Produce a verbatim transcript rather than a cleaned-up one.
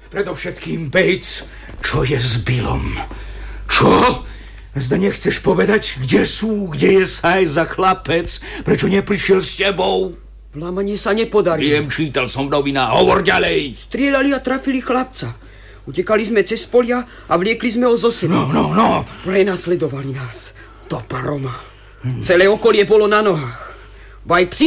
Predovšetkým, Bates, čo je s Billom? Čo? Zda nechceš povedať, kde sú, kde je Size za chlapec? Prečo neprišiel s tebou? Vlámanie sa nepodarí. Viem, čítal som v novinách. Hovor ďalej. Strieľali a trafili chlapca. Utekali sme cez polia a vliekli sme ho zo sebou. No, no, no. Prenasledovali nás. Do paroma. Hmm. Celé okolie bolo na nohách. Vaj psi